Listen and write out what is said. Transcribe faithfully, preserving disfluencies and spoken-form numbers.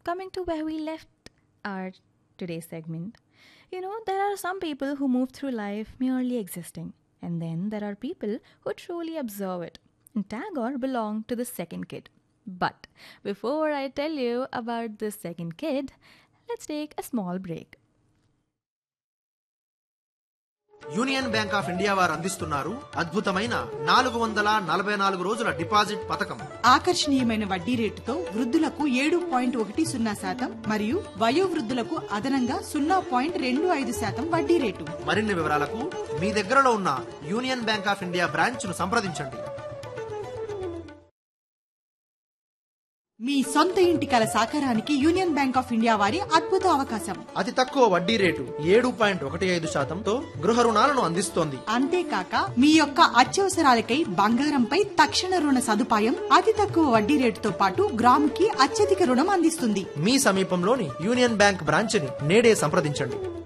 coming to where we left our today's segment, you know, there are some people who move through life merely existing, and then there are people who truly observe it. And Tagore belonged to the second kid. But before I tell you about this second kid, let's take a small break. Union bank of India వారు అందిస్తున్నారు అద్భుతమైన నాలుగు వందల నలభై నాలుగు రోజుల deposit పథకం. ఆకర్షణీయమైన వడ్డీ రేటుతో వృద్ధులకు ఏడు పాయింట్ ఒకటి సున్నా శాతం మరియు వయోవృద్ధులకు అదనంగా సున్నా పాయింట్ రెండు ఐదు శాతం వడ్డీ రేటు. మరిన్ని వివరాలకు మీ దగ్గరలో ఉన్న union bank of India branch ను సంప్రదించండి. మీ సొంత ఇంటి కల సాకారానికి యూనియన్ బ్యాంక్ ఆఫ్ ఇండియా వారి అద్భుత అవకాశం. అతి తక్కువ వడ్డీ రేటు ఏడు పాయింట్ ఒకటి ఐదు శాతంతో గృహ రుణాలను అందిస్తోంది. అంతేకాక మీ యొక్క అత్యవసరాలకై బంగారంపై తక్షణ రుణ సదుపాయం, అతి తక్కువ వడ్డీ రేటుతో పాటు గ్రాముకి అత్యధిక రుణం అందిస్తుంది. మీ సమీపంలోని యూనియన్ బ్యాంక్ బ్రాంచ్ ని నేడే సంప్రదించండి.